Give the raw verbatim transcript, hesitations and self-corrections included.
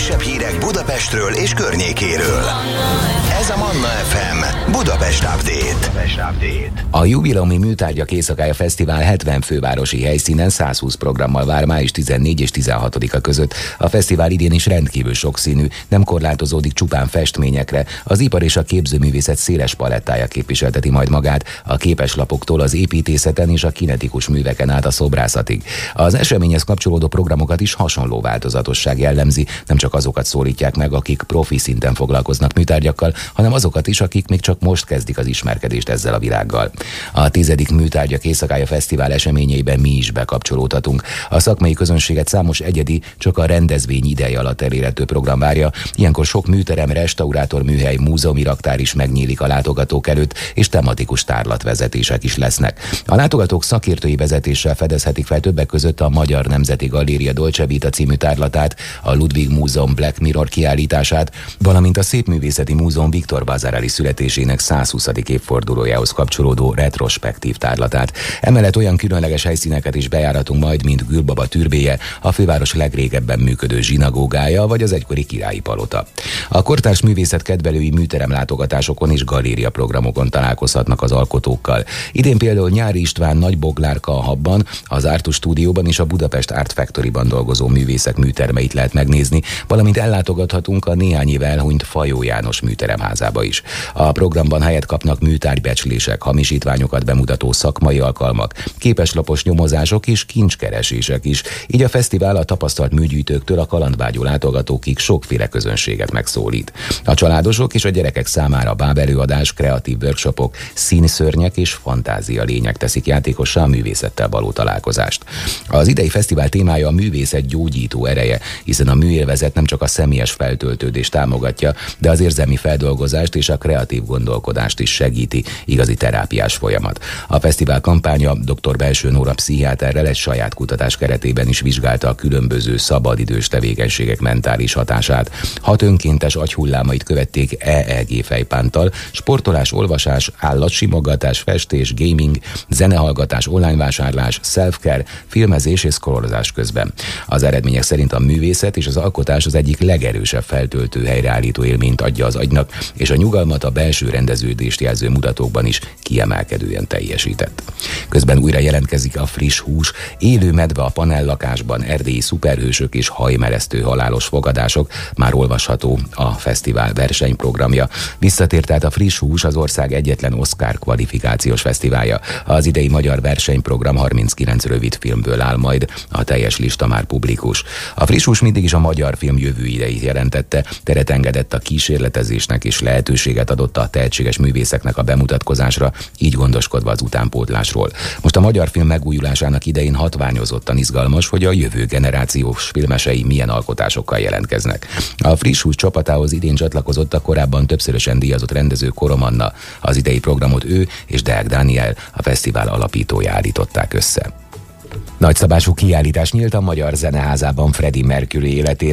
legfrissebb hírek Budapestről és környékéről. Ez a Manna ef em Budapest Update. A Jubileumi Műtárgyak Éjszakája Fesztivál hetven fővárosi helyszínen százhúsz programmal vár május tizennégyedike és tizenhatodika között. A fesztivál idén is rendkívül sokszínű, nem korlátozódik csupán festményekre. Az ipar és a képzőművészet széles palettája képviselteti majd magát, a képeslapoktól az építészeten és a kinetikus műveken át a szobrászatig. Az eseményhez kapcsolódó programokat is hasonló változatosság jellemzi, nem csak azokat szólítják meg, akik profi szinten foglalkoznak műtárgyakkal, hanem azokat is, akik még csak most kezdik az ismerkedést ezzel a világgal. A tizedik Műtárgyak Éjszakája Fesztivál eseményeiben mi is bekapcsolódhatunk. A szakmai közönséget számos egyedi, csak a rendezvény ideje alatt elérhető program várja. Ilyenkor sok műterem, restaurátor műhely, múzeumi raktár is megnyílik a látogatók előtt, és tematikus tárlatvezetések is lesznek. A látogatók szakértői vezetéssel fedezhetik fel többek között a Magyar Nemzeti Galéria Dolce Vita című tárlatát, a Ludwig Múzeum Black Mirror kiállítását, valamint a Szépművészeti Múzeum Victor Vasarely születésének százhuszadik évfordulójához kapcsolódó retrospektív tárlatát. Emellett olyan különleges helyszíneket is bejáratunk majd, mint Gülbaba türbéje, a főváros legrégebben működő zsinagógája, vagy az egykori királyi palota. A kortárs művészet kedvelői műterem látogatásokon és galéria programokon találkozhatnak az alkotókkal. Idén például Nyári István Nagy Boglárka a Habban, az Artus Stúdióban és a Budapest Art Factoryban dolgozó művészek műtermeit lehet megnézni, valamint ellátogathatunk a néhány éve elhunyt Fajó János műteremházába is. A programban helyet kapnak műtárgybecslések, hamisítványokat bemutató szakmai alkalmak, képeslapos nyomozások és kincskeresések is. Így a fesztivál a tapasztalt műgyűjtőktől a kalandvágyó látogatókig sokféle közönséget megszólít. A családosok és a gyerekek számára bábelőadás, kreatív workshopok, színszörnyek és fantázia lények teszik játékossá a művészettel való találkozást. Az idei fesztivál témája a művészet gyógyító ereje, hiszen a műélvezet nem csak a személyes feltöltődést támogatja, de az érzelmi feldolgozást és a kreatív gondolkodást is segíti, igazi terápiás folyamat. A fesztivál kampánya dr. Belső Nóra pszichiáterrel egy saját kutatás keretében is vizsgálta a különböző szabadidős tevékenységek mentális hatását. Hat önkéntes agyhullámait követték é é gé fejpánttal, sportolás, olvasás, állatsimogatás, festés, gaming, zenehallgatás, online vásárlás, self-care, filmezés és scrollozás közben. Az eredmények szerint a művészet és az alkotás az egyik legerősebb feltöltő helyreállító élményt adja az agynak, és a nyugalmat a belső rendeződést jelző mutatókban is kiemelkedően teljesített. Közben újra jelentkezik a friss hús, élő medve a panellakásban, erdélyi szuperhősök és hajmeresztő halálos fogadások, már olvasható a fesztivál versenyprogramja. Visszatért tehát a friss hús, az ország egyetlen Oscar kvalifikációs fesztiválja. Az idei magyar versenyprogram harminckilenc rövid filmből áll majd, a teljes lista már publikus. A friss hús mindig is a magyar film jövő idejét jelentette, teret engedett a kísérletezésnek és lehetőséget adott a tehetséges művészeknek a bemutatkozásra, így gondoskodva az utánpótlásról. Most a magyar film megújulásának idején hatványozottan izgalmas, hogy a jövő generációs filmesei milyen alkotásokkal jelentkeznek. A friss hús csapatához idén csatlakozott a korábban többszörösen díjazott rendező Korom Anna. Az idei programot ő és Deák Dániel, a fesztivál alapítója állították össze. Nagyszabású kiállítás nyílt a Magyar Zeneházában Freddie Mercury életéről.